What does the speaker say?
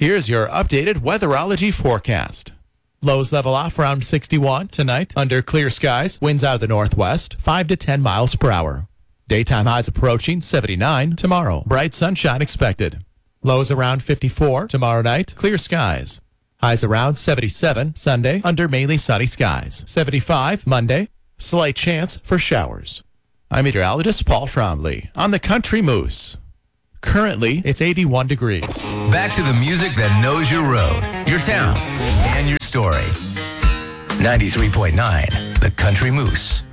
Here's your updated weatherology forecast. Lows level off around 61 tonight. Under clear skies, winds out of the northwest, 5 to 10 miles per hour. Daytime highs approaching 79 tomorrow. Bright sunshine expected. Lows around 54 tomorrow night. Clear skies. Highs around 77 Sunday under mainly sunny skies. 75 Monday. Slight chance for showers. I'm meteorologist Paul Trombley on the Country Moose. Currently, it's 81 degrees. Back to the music that knows your road, your town, and your story. 93.9, The Country Moose.